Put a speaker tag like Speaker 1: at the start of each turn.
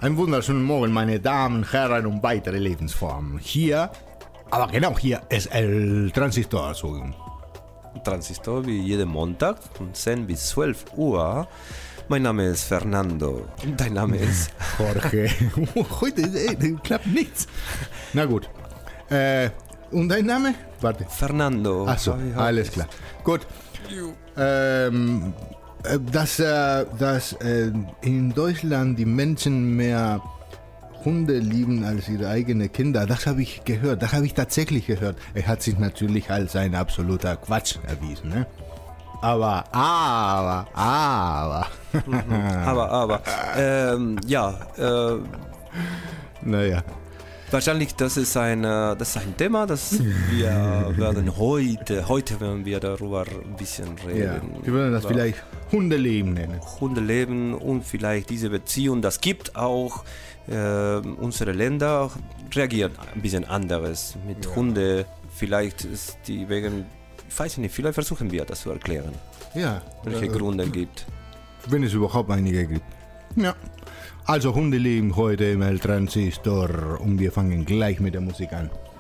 Speaker 1: Einen wunderschönen Morgen, meine Damen und Herren und weitere Lebensformen. Hier, aber genau hier, ist El Transistor.
Speaker 2: Transistor wie jeden Montag von 10 bis 12 Uhr. Mein Name ist Fernando. Dein Name ist?
Speaker 1: Jorge. Heute klappt nichts. Na gut. Und dein Name? Warte.
Speaker 2: Fernando.
Speaker 1: Achso, alles klar. Gut. Dass in Deutschland die Menschen mehr Hunde lieben als ihre eigenen Kinder, das habe ich gehört, das habe ich tatsächlich gehört. Er hat sich natürlich als ein absoluter Quatsch erwiesen, ne? Aber. Naja.
Speaker 2: Wahrscheinlich, das ist ein Thema, das wir werden heute werden wir darüber ein bisschen reden.
Speaker 1: Ja, wir würden das vielleicht Hundeleben nennen.
Speaker 2: Hundeleben und vielleicht diese Beziehung, das gibt auch, unsere Länder reagieren ein bisschen anderes mit Hunde. Vielleicht ist die wegen, ich weiß nicht, vielleicht versuchen wir das zu erklären.
Speaker 1: Ja.
Speaker 2: Welche Gründe gibt.
Speaker 1: Wenn es überhaupt einige gibt. Ja. Also Hundeleben heute im El Transistor und wir fangen gleich mit der Musik an.